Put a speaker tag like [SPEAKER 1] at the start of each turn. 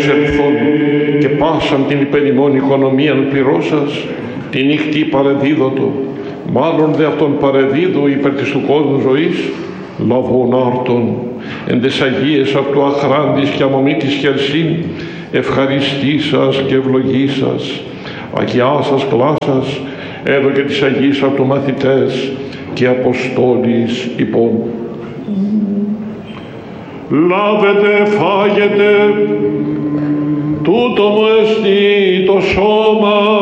[SPEAKER 1] προσελθόν και πάσαν την υπερημών οικονομίαν πληρώσας, τη νυχτή παρεδίδωτο, μάλλον δε αυτόν παρεδίδω υπέρ της του κόσμου ζωής, λαβών άρτων, εν τες Αγίες αυτού αχράντης και αμομήτης χερσίν, ευχαριστήσας και ευλογήσας, αγιάσας κλάσας, έδω και τις Αγίες αυτού μαθητές και Αποστόλης υπόν. Λάβετε, φάγετε, τούτο μου εστί το σώμα